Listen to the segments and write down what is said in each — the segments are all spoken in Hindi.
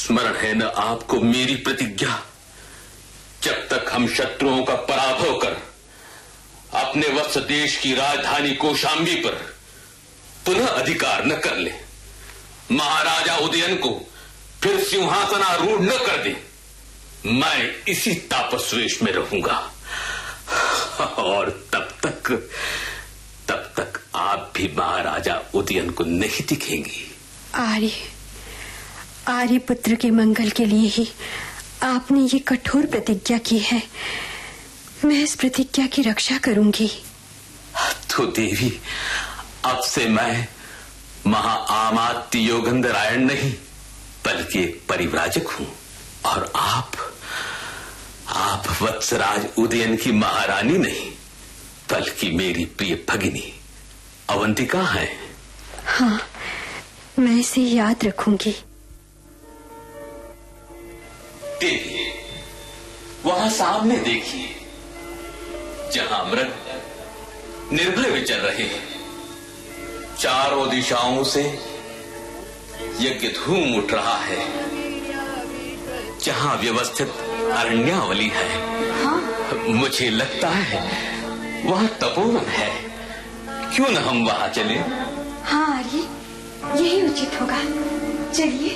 स्मरण है न आपको मेरी प्रतिज्ञा, जब तक हम शत्रुओं का पराभव कर अपने वत्स देश की राजधानी कौशांबी पर पुनः अधिकार न कर ले, महाराजा उदयन को फिर सिंहासनारूढ़ न कर दे, मैं इसी तापस्वेश में रहूंगा। और तब तक आप भी महाराजा उदयन को नहीं दिखेंगी। आर्य पुत्र के मंगल के लिए ही आपने ये कठोर प्रतिज्ञा की है। मैं इस प्रतिज्ञा की रक्षा करूंगी। तो देवी, अब से मैं महाआमात्य योगंधरायण नहीं बल्कि एक परिव्राजक हूं, और आप वत्सराज उदयन की महारानी नहीं बल्कि मेरी प्रिय भगिनी अवंतिका है। हाँ, मैं इसे याद रखूंगी। देखिए, वहां सामने देखिए, जहां मृग निर्भय विचर रहे हैं, चारों दिशाओं से यज्ञ धूम उठ रहा है। जहां व्यवस्थित अरण्यावली है, हाँ? मुझे लगता है वहां तपोवन है। क्यों न हम वहां चले? हाँ आर्य, यही उचित होगा। चलिए।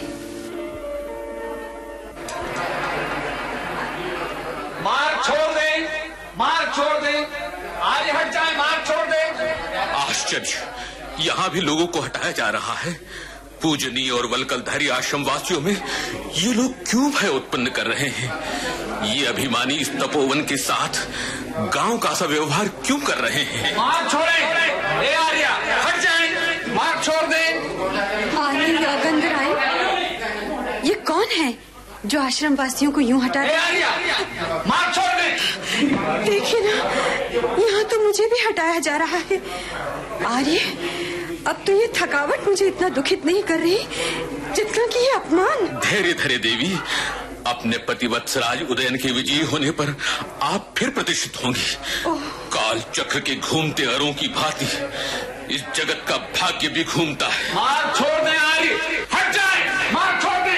मार्ग छोड़ दे, आर्य हट जाए, मार्ग छोड़ दे। आश्चर्य, यहाँ भी लोगों को हटाया जा रहा है। पूजनीय और वल्कलधारी आश्रम वासियों में ये लोग क्यों भय उत्पन्न कर रहे हैं? ये अभिमानी इस तपोवन के साथ गांव का सा व्यवहार क्यों कर रहे हैं? मार्ग छोड़े, ए आर्य हट जाए, मार्ग छोड़ दे। आर्य योगंधराय, ये कौन है जो आश्रम वासियों को यूं हटा रहा है? मार्ग छोड़ दे। देखिए ना, यहाँ तो मुझे भी हटाया जा रहा है। आर्य, अब तो ये थकावट मुझे इतना दुखित नहीं कर रही जितना कि ये अपमान। धैर्य धरे देवी, अपने पति वत्सराज उदयन के विजयी होने पर आप फिर प्रतिष्ठित होंगी। काल चक्र के घूमते अरों की भांति इस जगत का भाग्य भी घूमता है। मार्ग छोड़ दे आर्य, हट जाए, मार्ग छोड़ दे।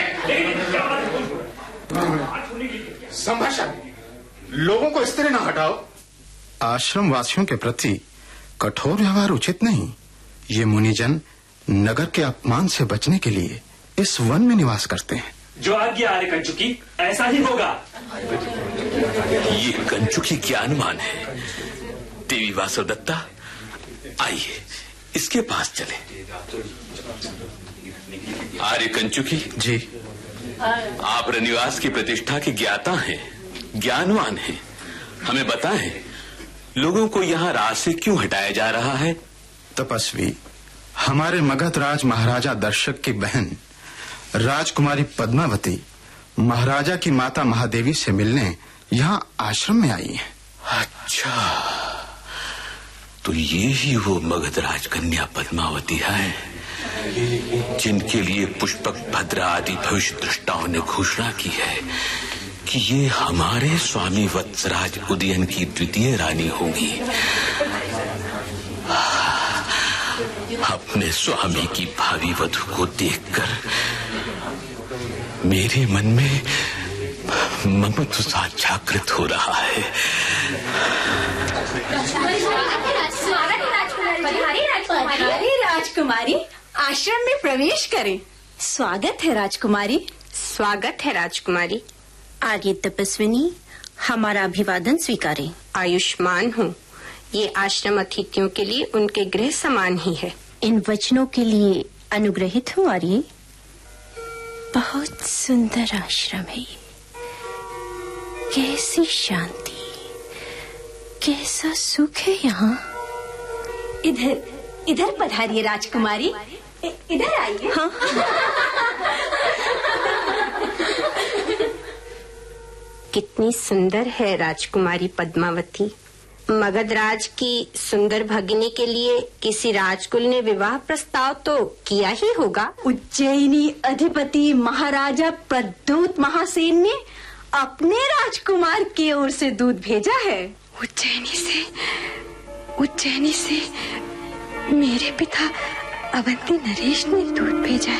संभाषण, लोगों को इस तरह ना हटाओ। आश्रम वासियों के प्रति कठोर व्यवहार उचित नहीं। ये मुनिजन नगर के अपमान से बचने के लिए इस वन में निवास करते हैं। जो आज्ञा आर्य कंचुकी, ऐसा ही होगा। ये कंचुकी ज्ञानवान है। देवी वासवदत्ता, आइए इसके पास चले। आर्य कंचुकी जी, आप रनिवास की प्रतिष्ठा के ज्ञाता हैं, ज्ञानवान हैं। हमें बताएं, लोगों को यहाँ राज से क्यों हटाया जा रहा है? तपस्वी, हमारे मगध राज महाराजा दर्शक की बहन राजकुमारी पद्मावती महाराजा की माता महादेवी से मिलने यहाँ आश्रम में आई है। अच्छा, तो ये ही वो मगध राज कन्या पद्मावती है जिनके लिए पुष्पक भद्र आदि भविष्य दृष्टाओं ने घोषणा की है कि ये हमारे स्वामी वत्सराज उदयन की द्वितीय रानी होगी। अपने स्वामी की भावी वधु को देखकर मेरे मन में ममत्व सा जागृत हो रहा है। राजकुमारी, आश्रम में प्रवेश करें। स्वागत है राजकुमारी। स्वागत है राजकुमारी। आर्य तपस्विनी, हमारा अभिवादन स्वीकारें। आयुष्मान हूँ। ये आश्रम अतिथियों के लिए उनके गृह समान ही है। इन वचनों के लिए अनुग्रहित हूँ आर्य। बहुत सुंदर आश्रम है ये। कैसी शांति, कैसा सुख है यहाँ। इधर पधारिए राजकुमारी, इधर आइए। हाँ। कितनी सुंदर है राजकुमारी पद्मावती। मगधराज की सुंदर भगिनी के लिए किसी राजकुल ने विवाह प्रस्ताव तो किया ही होगा। उज्जैनी अधिपति महाराजा प्रद्योत महासेन ने अपने राजकुमार की ओर से दूध भेजा है। उज्जैनी से मेरे पिता अवंती नरेश ने दूध भेजा है।